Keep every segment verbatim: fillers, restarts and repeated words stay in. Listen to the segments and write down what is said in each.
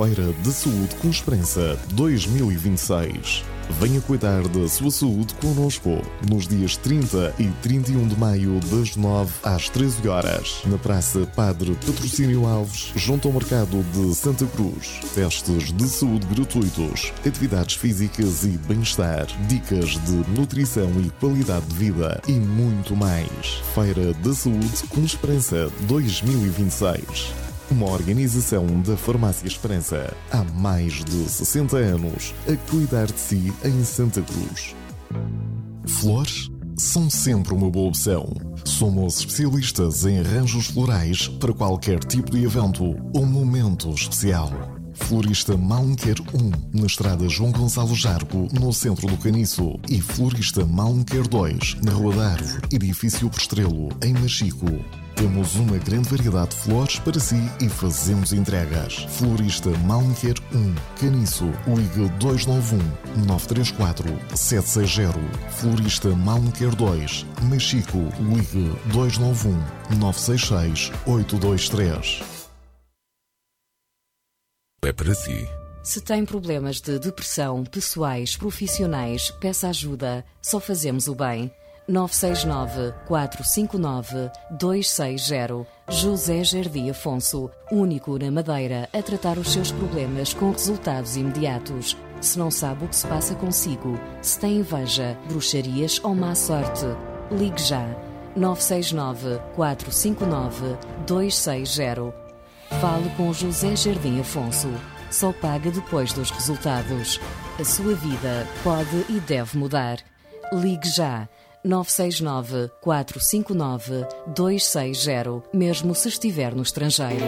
Feira de Saúde com Esperança dois mil e vinte e seis. Venha cuidar da sua saúde connosco nos dias trinta e trinta e um de maio, das nove às treze horas, na Praça Padre Patrocínio Alves, junto ao Mercado de Santa Cruz. Testes de saúde gratuitos, atividades físicas e bem-estar, dicas de nutrição e qualidade de vida e muito mais. Feira da Saúde com Esperança dois mil e vinte e seis. Uma organização da Farmácia Esperança. Há mais de sessenta anos a cuidar de si em Santa Cruz. Flores são sempre uma boa opção. Somos especialistas em arranjos florais para qualquer tipo de evento ou momento especial. Florista Malmequer um, na estrada João Gonçalo Jargo, no centro do Caniço. E Florista Malmequer dois, na Rua da Árvore, edifício Prestrelo, em Machico. Temos uma grande variedade de flores para si e fazemos entregas. Florista Malmequer um, Caniço, ligue dois nove um, nove três quatro, sete seis zero. Florista Malmequer dois, Machico, ligue dois nove um, nove seis seis, oito dois três. É para si. Se tem problemas de depressão, pessoais, profissionais, peça ajuda. Só fazemos o bem. nove seis nove, quatro cinco nove, dois seis zero. José Jardim Afonso, único na Madeira a tratar os seus problemas com resultados imediatos. Se não sabe o que se passa consigo, se tem inveja, bruxarias ou má sorte, ligue já. nove seis nove, quatro cinco nove, dois seis zero. Fale com José Jardim Afonso. Só paga depois dos resultados. A sua vida pode e deve mudar. Ligue já. nove seis nove, quatro cinco nove, dois seis zero, mesmo se estiver no estrangeiro.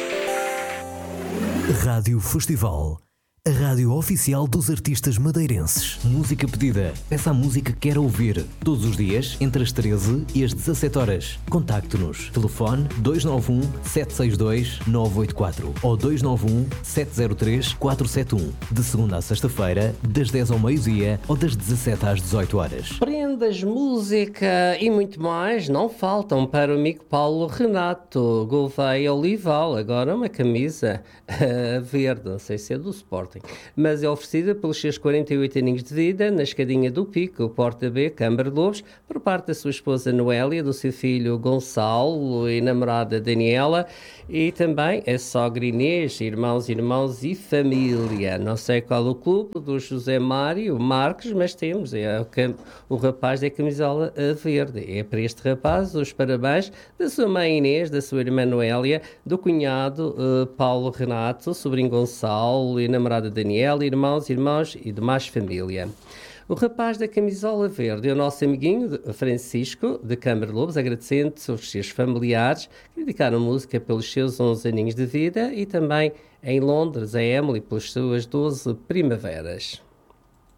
Rádio Festival, a rádio oficial dos artistas madeirenses. Música pedida. Peça a música que quer ouvir. Todos os dias, entre as treze e as dezassete horas. Contacte-nos. Telefone dois nove um, sete seis dois, nove oito quatro ou dois nove um, sete zero três, quatro sete um. De segunda a sexta-feira, das dez ao meio-dia ou das dezassete às dezoito horas. Prendas, música e muito mais não faltam para o amigo Paulo Renato. Gouveia Olival, agora uma camisa uh, verde, não sei se é do Sporting, mas é oferecida pelos seus quarenta e oito aninhos de vida na escadinha do Pico, Porta B, Câmara de Lobos, por parte da sua esposa Noélia, do seu filho Gonçalo e namorada Daniela, e também a sogra Inês, irmãos, irmãos e família. Não sei qual o clube do José Mário Marques, mas temos, é o, o rapaz da camisola verde. É para este rapaz os parabéns da sua mãe Inês, da sua irmã Noélia, do cunhado uh, Paulo Renato, sobrinho Gonçalo e namorada Daniela, irmãos, irmãos e demais família. O rapaz da camisola verde é o nosso amiguinho Francisco, de Câmara de Lobos, agradecendo aos seus familiares que dedicaram música pelos seus onze aninhos de vida e também em Londres, a Emily, pelas suas doze primaveras.